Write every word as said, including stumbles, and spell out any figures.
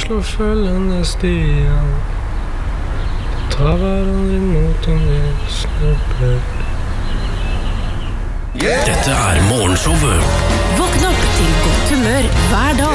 slår følgende stier. Ta hverandre imot om vi snubler. Dette er morgenshowet. Våkn opp til godt humør hver dag.